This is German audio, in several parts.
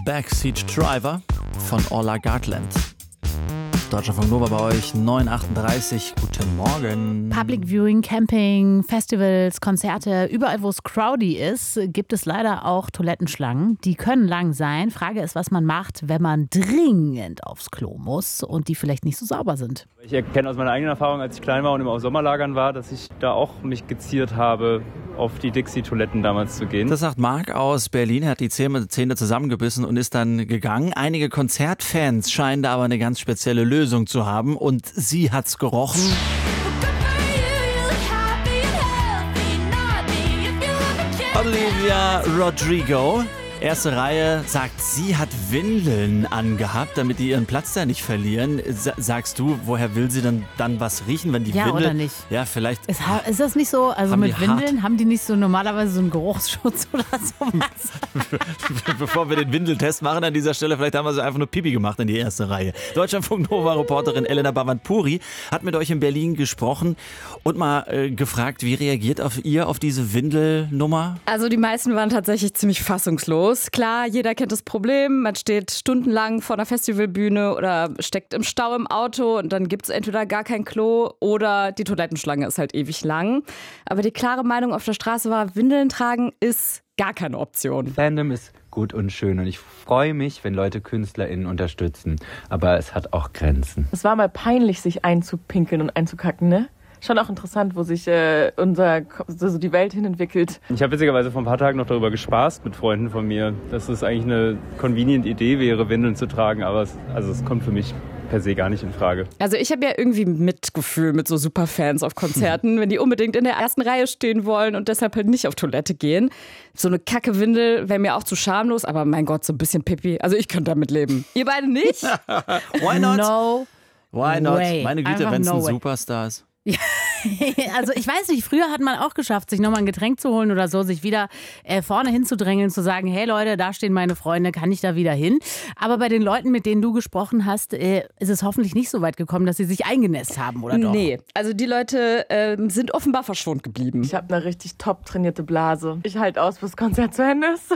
Backseat Driver von Orla Gartland. Deutschlandfunk Nova bei euch, 9:38. Guten Morgen. Public Viewing, Camping, Festivals, Konzerte, überall wo es crowdy ist, gibt es leider auch Toilettenschlangen. Die können lang sein. Frage ist, was man macht, wenn man dringend aufs Klo muss und die vielleicht nicht so sauber sind. Ich erkenne aus meiner eigenen Erfahrung, als ich klein war und immer auf Sommerlagern war, dass ich da auch mich geziert habe, auf die Dixie-Toiletten damals zu gehen. Das sagt Marc aus Berlin. Er hat die Zähne zusammengebissen und ist dann gegangen. Einige Konzertfans scheinen da aber eine ganz spezielle Lösung zu haben. Und sie hat's gerochen. Olivia Rodrigo. Erste Reihe sagt, sie hat Windeln angehabt, damit die ihren Platz da nicht verlieren. Sagst du, woher will sie denn dann was riechen, wenn die Ja, Windel... oder nicht? Ja, vielleicht... Ist das nicht so, also Haben mit die Windeln, haben die nicht so normalerweise so einen Geruchsschutz oder sowas? Bevor wir den Windeltest machen an dieser Stelle, vielleicht haben wir sie einfach nur Pipi gemacht in die erste Reihe. Deutschlandfunk Nova-Reporterin Elena Bavand-Puri hat mit euch in Berlin gesprochen und mal gefragt, wie reagiert ihr auf diese Windelnummer? Also die meisten waren tatsächlich ziemlich fassungslos. Klar, jeder kennt das Problem. Man steht stundenlang vor einer Festivalbühne oder steckt im Stau im Auto und dann gibt es entweder gar kein Klo oder die Toilettenschlange ist halt ewig lang. Aber die klare Meinung auf der Straße war, Windeln tragen ist gar keine Option. Fandom ist gut und schön und ich freue mich, wenn Leute KünstlerInnen unterstützen. Aber es hat auch Grenzen. Es war mal peinlich, sich einzupinkeln und einzukacken, ne? Schon auch interessant, wo sich die Welt hin entwickelt. Ich habe witzigerweise vor ein paar Tagen noch darüber gespaßt mit Freunden von mir, dass es eigentlich eine convenient Idee wäre, Windeln zu tragen, aber es kommt für mich per se gar nicht in Frage. Also ich habe ja irgendwie Mitgefühl mit so Superfans auf Konzerten, wenn die unbedingt in der ersten Reihe stehen wollen und deshalb halt nicht auf Toilette gehen. So eine Kacke-Windel wäre mir auch zu schamlos, aber mein Gott, so ein bisschen Pipi. Also ich könnte damit leben. Ihr beide nicht? Why not? No Why not? way. Meine Güte, Einfach wenn es no ein way. Superstar ist. Also ich weiß nicht, früher hat man auch geschafft, sich nochmal ein Getränk zu holen oder so, sich wieder vorne hinzudrängeln, zu sagen, hey Leute, da stehen meine Freunde, kann ich da wieder hin? Aber bei den Leuten, mit denen du gesprochen hast, ist es hoffentlich nicht so weit gekommen, dass sie sich eingenässt haben, oder doch? Nee, also die Leute sind offenbar verschont geblieben. Ich habe eine richtig top trainierte Blase. Ich halte aus, bis das Konzert zu Ende ist.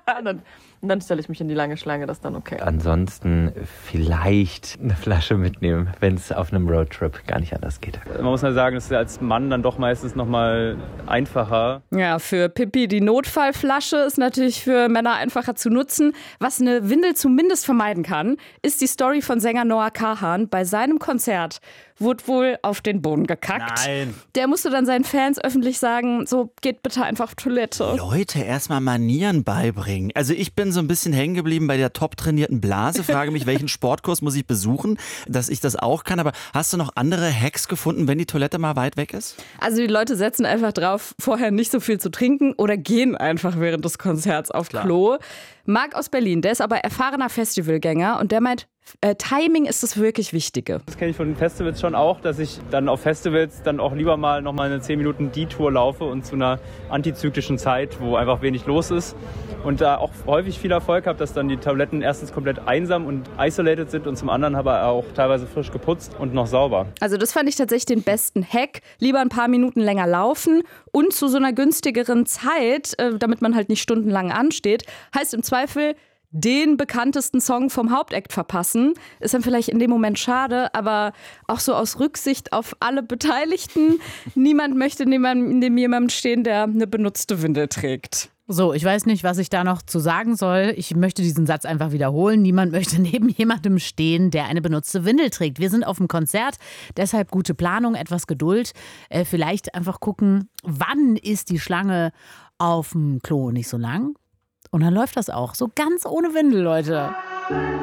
Und dann stelle ich mich in die lange Schlange, das ist dann okay. Ansonsten vielleicht eine Flasche mitnehmen, wenn es auf einem Roadtrip gar nicht anders geht. Man muss mal sagen, das ist als Mann dann doch meistens nochmal einfacher. Ja, für Pippi die Notfallflasche ist natürlich für Männer einfacher zu nutzen. Was eine Windel zumindest vermeiden kann, ist die Story von Sänger Noah Kahan. Bei seinem Konzert wurde wohl auf den Boden gekackt. Nein. Der musste dann seinen Fans öffentlich sagen, so geht bitte einfach auf Toilette. Leute, erstmal Manieren beibringen. Also ich bin so ein bisschen hängen geblieben bei der top trainierten Blase. Frage mich, welchen Sportkurs muss ich besuchen, dass ich das auch kann. Aber hast du noch andere Hacks gefunden, wenn die Toilette mal weit weg ist? Also die Leute setzen einfach drauf, vorher nicht so viel zu trinken oder gehen einfach während des Konzerts auf Klo. Marc aus Berlin, der ist aber erfahrener Festivalgänger und der meint, Timing ist das wirklich Wichtige. Das kenne ich von den Festivals schon auch, dass ich dann auf Festivals dann auch lieber mal nochmal eine 10 Minuten Detour laufe und zu einer antizyklischen Zeit, wo einfach wenig los ist. Und da auch häufig viel Erfolg habe, dass dann die Toiletten erstens komplett einsam und isolated sind und zum anderen aber auch teilweise frisch geputzt und noch sauber. Also das fand ich tatsächlich den besten Hack. Lieber ein paar Minuten länger laufen und zu so einer günstigeren Zeit, damit man halt nicht stundenlang ansteht. Heißt im Zweifel, den bekanntesten Song vom Hauptakt verpassen. Ist dann vielleicht in dem Moment schade, aber auch so aus Rücksicht auf alle Beteiligten. Niemand möchte neben jemandem stehen, der eine benutzte Windel trägt. So, ich weiß nicht, was ich da noch zu sagen soll. Ich möchte diesen Satz einfach wiederholen. Niemand möchte neben jemandem stehen, der eine benutzte Windel trägt. Wir sind auf dem Konzert, deshalb gute Planung, etwas Geduld. Vielleicht einfach gucken, wann ist die Schlange auf dem Klo nicht so lang? Und dann läuft das auch. So ganz ohne Windel, Leute.